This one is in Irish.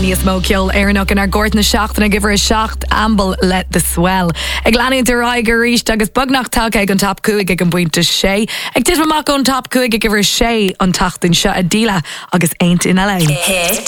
ní is mó ceol éarnach in ar gort na seachtainna give her a seacht ambal let the swell. Ag leanaí de raig a ríist agus bugnach take ag an top cuaig ag an buinte sé. Ag tis mamach an top cuaig ag give her sé an tachtain seo a díla agus aint in LA. Hit